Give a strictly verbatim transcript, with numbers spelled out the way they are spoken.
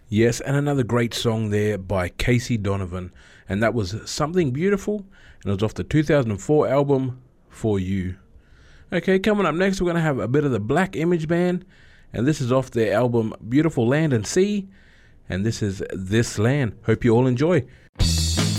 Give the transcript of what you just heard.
Yes, and another great song there by Casey Donovan, and that was Something Beautiful, and it was off the two thousand four album For You. Okay, coming up next, we're going to have a bit of the Black Image Band, and this is off their album Beautiful Land and Sea, and this is This Land. Hope you all enjoy.